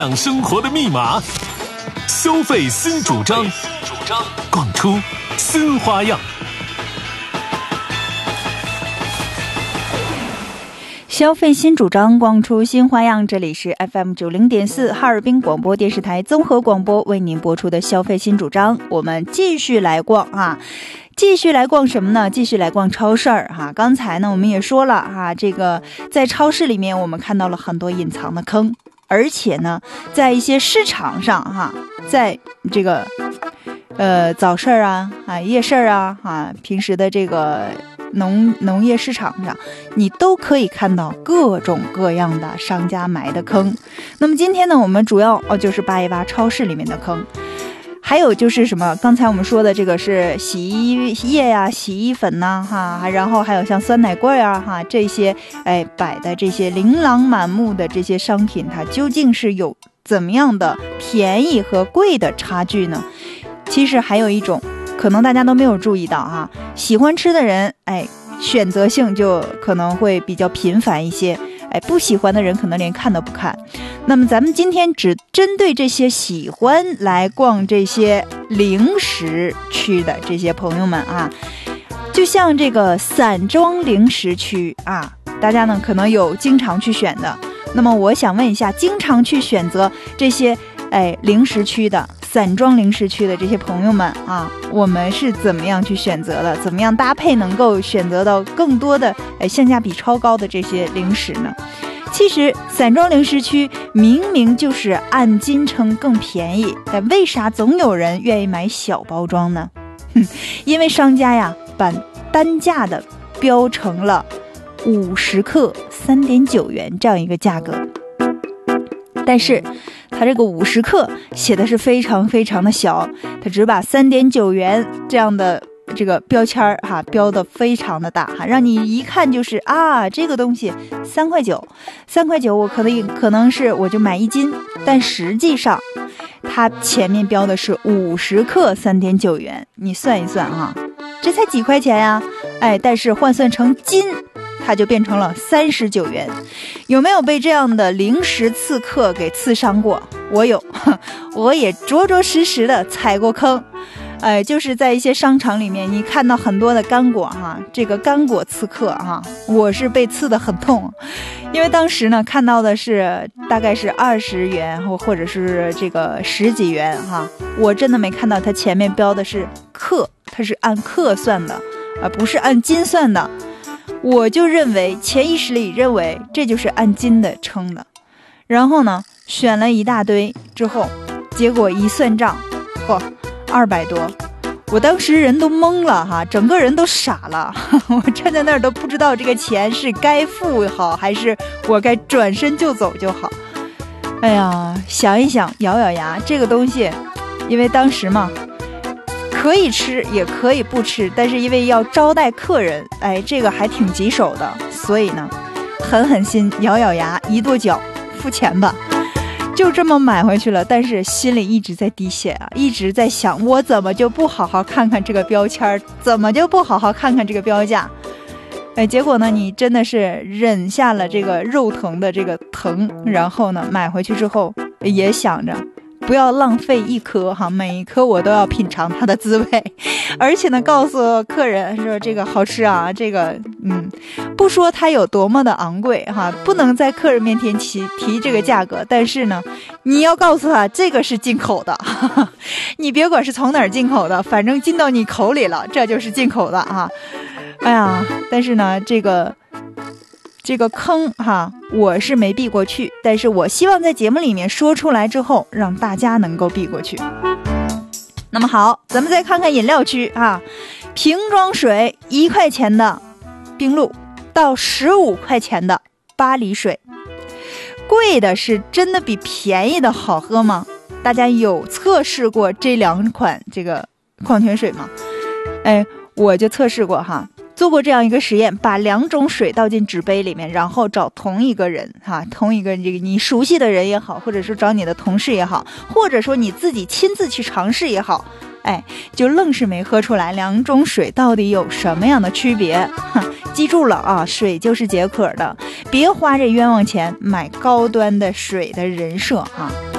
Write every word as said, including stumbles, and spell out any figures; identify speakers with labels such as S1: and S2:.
S1: 生活的密码，消费新主张，逛出新花样。
S2: 消费新主张，逛出新花样。这里是 F M 九零点四哈尔滨广播电视台综合广播为您播出的消费新主张。我们继续来逛啊，继续来逛什么呢？继续来逛超市儿哈。刚才呢，我们也说了哈，这个在超市里面我们看到了很多隐藏的坑，而且呢，在一些市场上哈，在这个呃早市啊啊夜市啊啊平时的这个。农农业市场上，你都可以看到各种各样的商家埋的坑。那么今天呢，我们主要哦就是扒一扒超市里面的坑，还有就是什么？刚才我们说的这个是洗衣液呀、啊、洗衣粉呐、啊，哈，然后还有像酸奶柜啊，哈，这些哎摆的这些琳琅满目的这些商品，它究竟是有怎么样的便宜和贵的差距呢？其实还有一种。可能大家都没有注意到哈，喜欢吃的人，哎，选择性就可能会比较频繁一些，哎，不喜欢的人可能连看都不看。那么咱们今天只针对这些喜欢来逛这些零食区的这些朋友们啊，就像这个散装零食区啊，大家呢可能有经常去选的。那么我想问一下，经常去选择这些哎零食区的散装零食区的这些朋友们啊，我们是怎么样去选择的？怎么样搭配能够选择到更多的哎性价比超高的这些零食呢？其实散装零食区明明就是按斤称更便宜，但为啥总有人愿意买小包装呢？哼，因为商家呀把单价的标成了五十克三点九元这样一个价格，但是它这个五十克写的是非常非常的小，它只把三点九元这样的这个标签哈标的非常的大哈，让你一看就是啊，这个东西三块九，三块九我可能可能是我就买一斤，但实际上它前面标的是五十克三点九元，你算一算哈，这才几块钱呀，哎，但是换算成斤。它就变成了三十九元，有没有被这样的零食刺客给刺伤过？我有，我也着着实实的踩过坑。哎，就是在一些商场里面，你看到很多的干果哈，这个干果刺客哈，我是被刺得很痛，因为当时呢看到的是大概是二十元或或者是这个十几元哈，我真的没看到它前面标的是克，它是按克算的，而不是按斤算的。我就认为潜意识里认为这就是按斤的称的，然后呢选了一大堆之后，结果一算账，嚯，二百多，我当时人都懵了哈，整个人都傻了，我站在那儿都不知道这个钱是该付好还是我该转身就走就好。哎呀，想一想，咬咬牙，这个东西，因为当时嘛。可以吃也可以不吃，但是因为要招待客人，哎，这个还挺棘手的，所以呢狠狠心咬咬牙一跺脚付钱吧，就这么买回去了。但是心里一直在滴血啊，一直在想我怎么就不好好看看这个标签，怎么就不好好看看这个标价。哎，结果呢你真的是忍下了这个肉疼的这个疼，然后呢买回去之后也想着不要浪费一颗哈，每一颗我都要品尝它的滋味，而且呢，告诉客人说这个好吃啊，这个嗯，不说它有多么的昂贵哈，不能在客人面前提提这个价格，但是呢，你要告诉他这个是进口的，哈哈，你别管是从哪儿进口的，反正进到你口里了，这就是进口的啊。哎呀，但是呢，这个。这个坑哈，我是没避过去，但是我希望在节目里面说出来之后，让大家能够避过去。那么好，咱们再看看饮料区啊，瓶装水一块钱的冰露到十五块钱的巴黎水，贵的是真的比便宜的好喝吗？大家有测试过这两款这个矿泉水吗？哎，我就测试过哈。做过这样一个实验，把两种水倒进纸杯里面，然后找同一个人哈，同一个这个你熟悉的人也好，或者说找你的同事也好，或者说你自己亲自去尝试也好，哎，就愣是没喝出来两种水到底有什么样的区别。 记住了啊，水就是解渴的，别花这冤枉钱买高端的水的人设啊。